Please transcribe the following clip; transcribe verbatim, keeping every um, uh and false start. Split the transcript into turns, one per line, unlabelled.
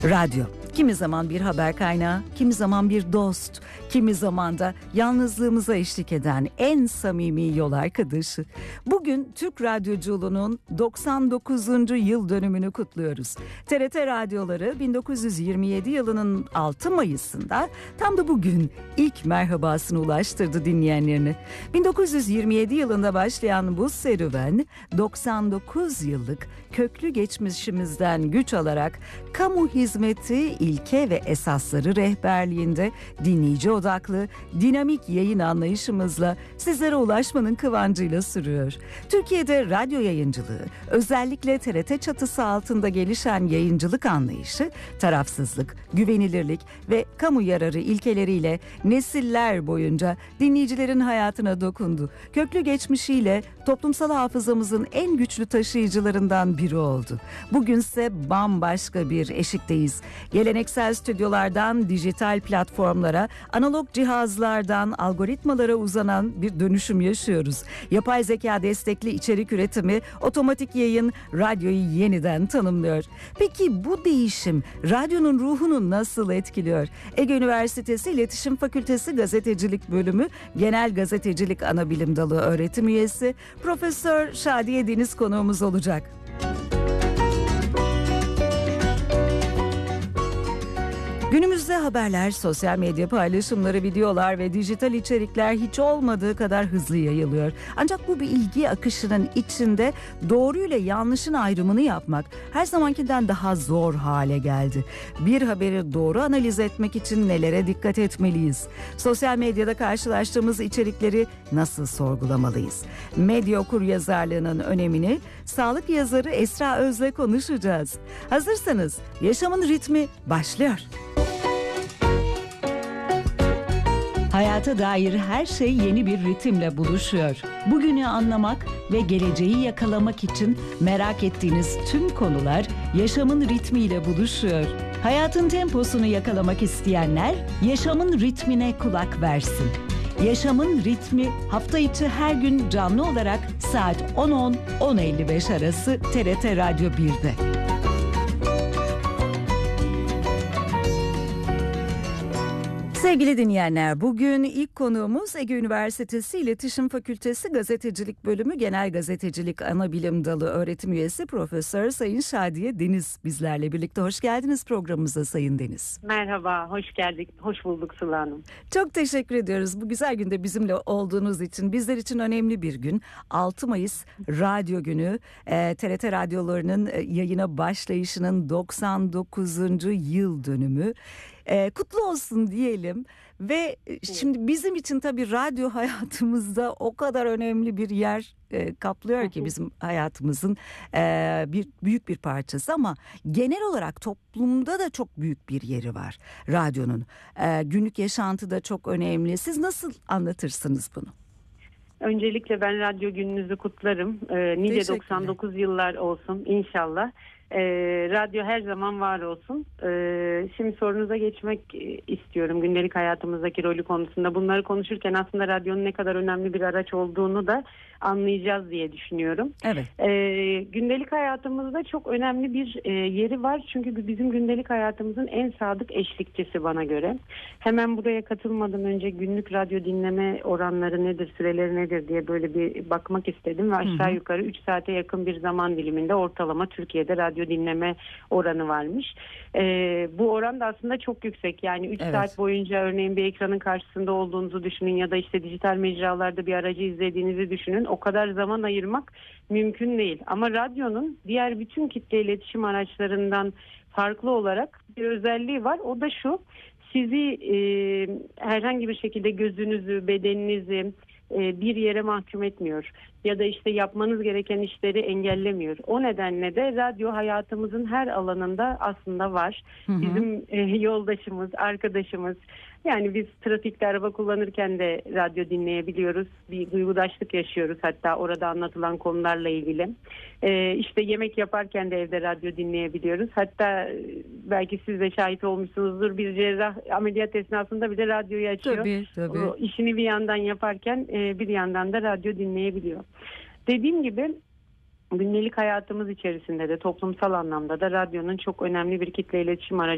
Radyo, kimi zaman bir haber kaynağı, kimi zaman bir dost, kimi zaman da yalnızlığımıza eşlik eden en samimi yol arkadaşı. Bugün Türk radyoculuğunun doksan dokuzuncu yıl dönümünü kutluyoruz. T R T radyoları bin dokuz yüz yirmi yedi yılının altı Mayıs'ında tam da bugün ilk merhabasını ulaştırdı dinleyenlerine. bin dokuz yüz yirmi yedi yılında başlayan bu serüven doksan dokuz yıllık köklü geçmişimizden güç alarak kamu hizmeti ilke ve esasları rehberliğinde dinleyici odaklı, dinamik yayın anlayışımızla sizlere ulaşmanın kıvancıyla sürüyor. Türkiye'de radyo yayıncılığı, özellikle T R T çatısı altında gelişen yayıncılık anlayışı, tarafsızlık, güvenilirlik ve kamu yararı ilkeleriyle nesiller boyunca dinleyicilerin hayatına dokundu. Köklü geçmişiyle toplumsal hafızamızın en güçlü taşıyıcılarından biri oldu. Bugünse bambaşka bir eşikteyiz. Geleneksel stüdyolardan dijital platformlara, analog cihazlardan algoritmalara uzanan bir dönüşüm yaşıyoruz. Yapay zeka destekli içerik üretimi, otomatik yayın radyoyu yeniden tanımlıyor. Peki bu değişim radyonun ruhunu nasıl etkiliyor? Ege Üniversitesi İletişim Fakültesi Gazetecilik Bölümü Genel Gazetecilik Anabilim Dalı öğretim üyesi Profesör Şadiye Deniz konuğumuz olacak. Günümüzde haberler, sosyal medya paylaşımları, videolar ve dijital içerikler hiç olmadığı kadar hızlı yayılıyor. Ancak bu bir ilgi akışının içinde doğruyla yanlışın ayrımını yapmak her zamankinden daha zor hale geldi. Bir haberi doğru analiz etmek için nelere dikkat etmeliyiz? Sosyal medyada karşılaştığımız içerikleri nasıl sorgulamalıyız? Medya okuryazarlığının önemini sağlık yazarı Esra Öz'le konuşacağız. Hazırsanız Yaşamın Ritmi başlıyor. Hayata dair her şey yeni bir ritimle buluşuyor. Bugünü anlamak ve geleceği yakalamak için merak ettiğiniz tüm konular yaşamın ritmiyle buluşuyor. Hayatın temposunu yakalamak isteyenler yaşamın ritmine kulak versin. Yaşamın Ritmi hafta içi her gün canlı olarak saat on on on elli beş arası T R T Radyo bir'de. Sevgili dinleyenler, bugün ilk konuğumuz Ege Üniversitesi İletişim Fakültesi Gazetecilik Bölümü Genel Gazetecilik Anabilim Dalı öğretim üyesi Profesör Sayın Şadiye Deniz bizlerle birlikte. Hoş geldiniz programımıza Sayın Deniz.
Merhaba, hoş geldik. Hoş bulduk Sıla Hanım.
Çok teşekkür ediyoruz bu güzel günde bizimle olduğunuz için. Bizler için önemli bir gün. altı Mayıs Radyo Günü. E, T R T radyolarının yayına başlayışının doksan dokuzuncu yıl dönümü. Ee, kutlu olsun diyelim ve şimdi bizim için tabii radyo hayatımızda o kadar önemli bir yer e, kaplıyor ki bizim hayatımızın e, bir büyük bir parçası, ama genel olarak toplumda da çok büyük bir yeri var radyonun. E, günlük yaşantıda çok önemli. Siz nasıl anlatırsınız bunu?
Öncelikle ben radyo gününüzü kutlarım. Ee, nice doksan dokuz yıllar olsun inşallah. Ee, radyo her zaman var olsun. Ee, şimdi sorunuza geçmek istiyorum. Gündelik hayatımızdaki rolü konusunda. Bunları konuşurken aslında radyonun ne kadar önemli bir araç olduğunu da anlayacağız diye düşünüyorum.
Evet.
Ee, gündelik hayatımızda çok önemli bir e, yeri var. Çünkü bizim gündelik hayatımızın en sadık eşlikçisi bana göre. Hemen buraya katılmadan önce günlük radyo dinleme oranları nedir, süreleri nedir diye böyle bir bakmak istedim. Ve aşağı hı hı. yukarı üç saate yakın bir zaman diliminde ortalama Türkiye'de radyo dinleme oranı varmış. Ee, bu oran da aslında çok yüksek. Yani üç evet. saat boyunca örneğin bir ekranın karşısında olduğunuzu düşünün ya da işte dijital mecralarda bir aracı izlediğinizi düşünün. O kadar zaman ayırmak mümkün değil. Ama radyonun diğer bütün kitle iletişim araçlarından farklı olarak bir özelliği var. O da şu: sizi e, herhangi bir şekilde gözünüzü, bedeninizi e, bir yere mahkum etmiyor. Ya da işte yapmanız gereken işleri engellemiyor. O nedenle de radyo hayatımızın her alanında aslında var. Hı hı. Bizim e, yoldaşımız, arkadaşımız. Yani biz trafikte araba kullanırken de radyo dinleyebiliyoruz. Bir duygudaşlık yaşıyoruz hatta orada anlatılan konularla ilgili. Ee, işte yemek yaparken de evde radyo dinleyebiliyoruz. Hatta belki siz de şahit olmuşsunuzdur. Bir cerrah ameliyat esnasında bile radyoyu açıyor.
Tabii, tabii.
O, işini bir yandan yaparken e, bir yandan da radyo dinleyebiliyor. Dediğim gibi gündelik hayatımız içerisinde de toplumsal anlamda da radyonun çok önemli bir kitle iletişim aracı